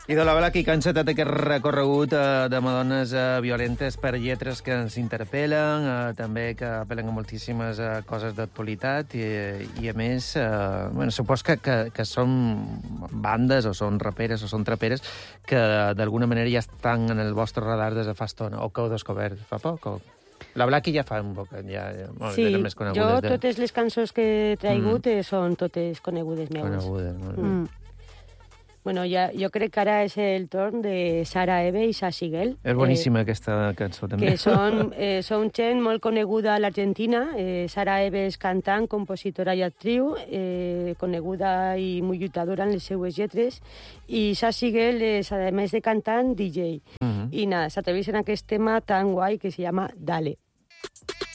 I de la Black i cansa tot aquest recorregut de Madones violentes per lletres que ens interpel·len, també que apel·len a moltíssimes coses d'actualitat i a més, supos que són bandes o són raperes o són traperes que d'alguna manera ja estan en el vostre radar des de fa estona, o que heu descobert fa poc, o... La Blacky ja fa un poc, ja sí, més conegudes. Jo totes les cançons que he traigut són totes conegudes meues. Conegudes, molt bé. Bueno, jo crec que ara és el torn de Sara Eve i Sassy Girl. És boníssima aquesta cançó, també. Que són gent molt coneguda a l'Argentina. Sara Eve és cantant, compositora i actriu, coneguda i molt lluitadora en les seues lletres. I Sassy Girl és, a més de cantant, DJ. I s'atreveix en aquest tema tan guai que se llama Dale.